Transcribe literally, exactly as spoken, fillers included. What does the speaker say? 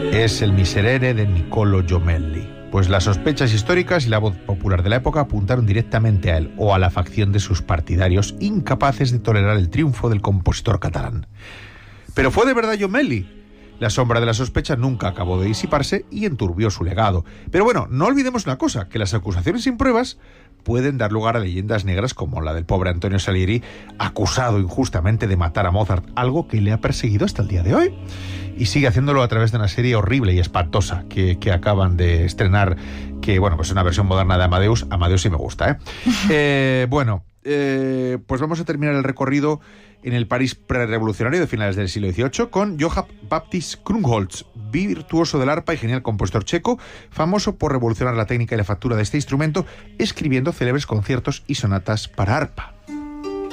Es el Miserere de Niccolò Jommelli. Pues las sospechas históricas y la voz popular de la época apuntaron directamente a él o a la facción de sus partidarios, incapaces de tolerar el triunfo del compositor catalán. ¿Pero fue de verdad Jommelli? La sombra de la sospecha nunca acabó de disiparse y enturbió su legado. Pero bueno, no olvidemos una cosa, que las acusaciones sin pruebas pueden dar lugar a leyendas negras como la del pobre Antonio Salieri, acusado injustamente de matar a Mozart, algo que le ha perseguido hasta el día de hoy. Y sigue haciéndolo a través de una serie horrible y espantosa que, que acaban de estrenar, que bueno, pues es una versión moderna de Amadeus. Amadeus sí me gusta, ¿eh? eh bueno, eh, pues vamos a terminar el recorrido en el París prerevolucionario de finales del siglo dieciocho con Johann Baptist Krumholtz, virtuoso del arpa y genial compositor checo, famoso por revolucionar la técnica y la factura de este instrumento, escribiendo célebres conciertos y sonatas para arpa.